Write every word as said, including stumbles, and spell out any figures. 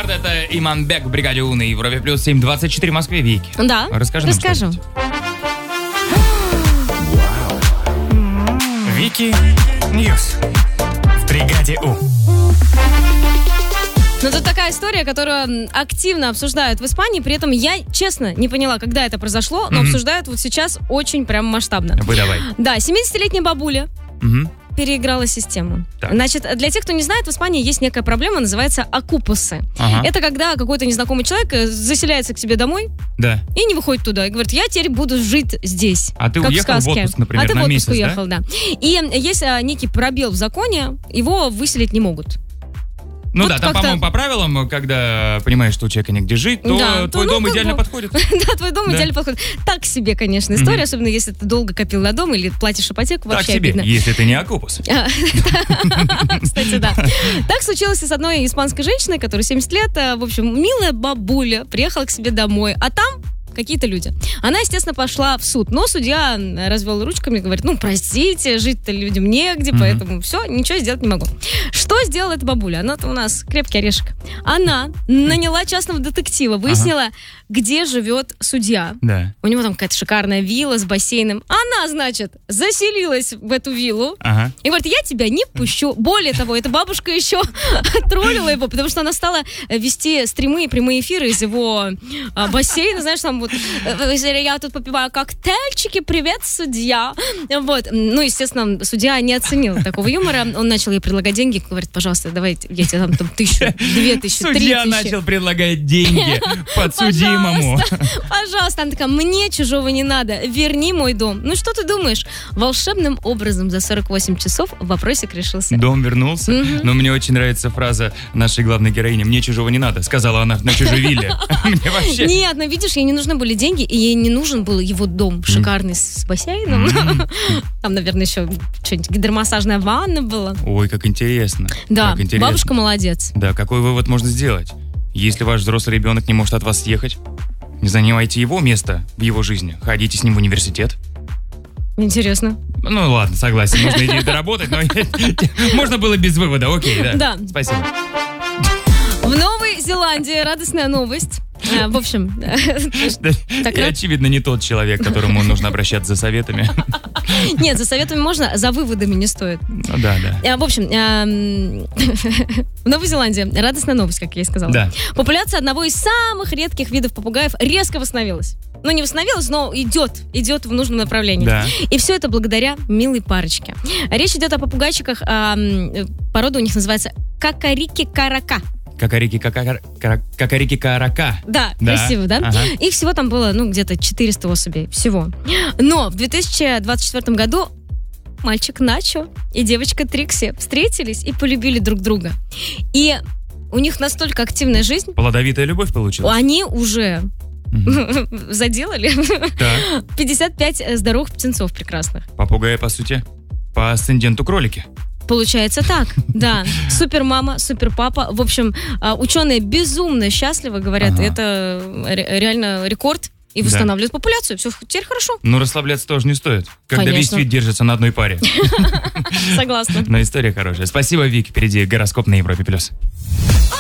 Ломбард, это Иманбек в бригаде У на Европе плюс семь двадцать четыре в Москве. Вики. Да, Расскажи расскажу. нам Вики Ньюс в бригаде У. Ну, тут такая история, которую активно обсуждают в Испании. При этом я, честно, не поняла, когда это произошло, но mm-hmm. обсуждают вот сейчас очень прям масштабно. Вы давай. Да, семидесятилетняя бабуля mm-hmm. переиграла систему. Так. Значит, для тех, кто не знает, в Испании есть некая проблема, называется окупасы. Ага. Это когда какой-то незнакомый человек заселяется к себе домой да. и не выходит туда. И говорит, я теперь буду жить здесь. А ты как уехал в, в отпуск, например, а ты на в отпуск месяц, уехал, да? да. И есть некий пробел в законе, его выселить не могут. Ну вот да, там, по-моему, по правилам, когда понимаешь, что у человека негде жить, то да, твой то, дом ну, идеально бы... подходит. Да, твой дом да. идеально подходит. Так себе, конечно, история, mm-hmm. особенно если ты долго копил на дом или платишь ипотеку, вообще так себе, обидно. Если ты не окупус. Кстати, да. Так случилось и с одной испанской женщиной, которой семьдесят лет, в общем, милая бабуля приехала к себе домой, а там какие-то люди. Она, естественно, пошла в суд, но судья развел ручками и говорит, ну, простите, жить-то людям негде, mm-hmm. поэтому все, ничего сделать не могу. Что сделала эта бабуля? Она-то у нас крепкий орешек. Она наняла частного детектива, выяснила, ага. где живет судья. Да. У него там какая-то шикарная вилла с бассейном. Она, значит, заселилась в эту виллу ага. и говорит, я тебя не пущу. Более того, эта бабушка еще троллила его, потому что она стала вести стримы и прямые эфиры из его а, бассейна, знаешь, там вот, я тут попиваю коктейльчики, привет, судья. Вот. Ну, естественно, судья не оценил такого юмора. Он начал ей предлагать деньги, говорит, пожалуйста, давай я тебе там, там тысячу, две тысячи, три тысячи. Судья начал предлагать деньги подсудимому. Пожалуйста, пожалуйста. Она такая, мне чужого не надо, верни мой дом. Ну, что ты думаешь? Волшебным образом за сорок восемь часов вопросик решился. Дом вернулся? Mm-hmm. Но мне очень нравится фраза нашей главной героини, мне чужого не надо, сказала она на чужой вилле. Мне вообще... Нет, ну видишь, ей не нужны были деньги, и ей не нужен был его дом шикарный с бассейном. Там, наверное, еще что-нибудь гидромассажная ванна была. Ой, как интересно. Да, как интересно. Бабушка молодец. Да, какой вывод можно сделать? Если ваш взрослый ребенок не может от вас съехать, не занимайте его место в его жизни, ходите с ним в университет. Интересно. Ну ладно, согласен, можно идти доработать, но можно было без вывода, окей, да. Да. Спасибо. В Новой Зеландии радостная новость. А, в общем... Я, очевидно, не тот человек, к которому нужно обращаться за советами. Нет, за советами можно, за выводами не стоит. Ну, да, да. В общем, в Новой Зеландии радостная новость, как я и сказала. Да. Популяция одного из самых редких видов попугаев резко восстановилась. Ну, не восстановилась, но идет, идет в нужном направлении. Да. И все это благодаря милой парочке. Речь идет о попугайчиках, порода у них называется какарики-карака. Какарики-карака. Да, да, красиво, да? Ага. Их всего там было, ну, где-то четыреста особей. Всего. Но в две тысячи двадцать четвёртом году мальчик Начо и девочка Трикси встретились и полюбили друг друга. И у них настолько активная жизнь. Плодовитая любовь получилась? Они уже mm-hmm. заделали так. пятьдесят пять здоровых птенцов прекрасных. Попугаи, по сути, по асценденту кролики. Получается так, да. Супер мама, супер папа. В общем, ученые безумно счастливы, говорят, ага. это реально рекорд. И восстанавливают да. популяцию. Все теперь хорошо. Но расслабляться тоже не стоит, когда Конечно. весь вид держится на одной паре. Согласна. Но история хорошая. Спасибо, Вики. Впереди гороскоп на Европе плюс.